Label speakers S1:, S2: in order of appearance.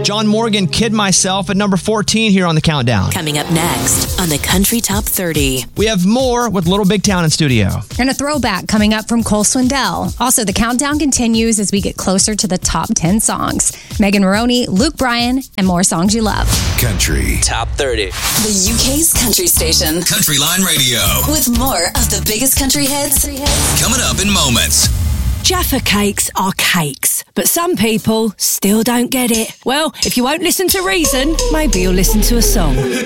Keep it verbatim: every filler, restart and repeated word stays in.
S1: John Morgan, Kid Myself at number fourteen here on the countdown.
S2: Coming up next on the Country Top thirty.
S1: We have more with Little Big Town in studio.
S3: And a throwback coming up from Cole Swindell. Also, the countdown continues as we get closer to the top ten songs. Megan Maroney, Luke Bryan, and more songs you love.
S4: Country
S5: Top thirty.
S2: The U K's country station.
S4: Country Line Radio.
S2: With more of the biggest country hits.
S4: Coming up in moments.
S6: Jaffa cakes are cakes, but some people still don't get it. Well, if you won't listen to reason, maybe you'll listen to a song.